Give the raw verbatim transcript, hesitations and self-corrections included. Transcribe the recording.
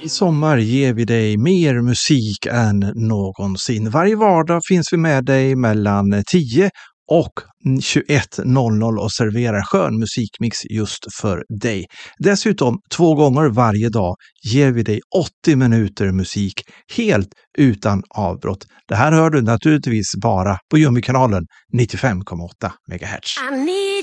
I sommar ger vi dig mer musik än någonsin. Varje vardag finns vi med dig mellan tio och tjugoett noll noll och serverar skön musikmix just för dig. Dessutom två gånger varje dag ger vi dig åttio minuter musik helt utan avbrott. Det här hör du naturligtvis bara på Jummy-kanalen nittiofem komma åtta megahertz. I need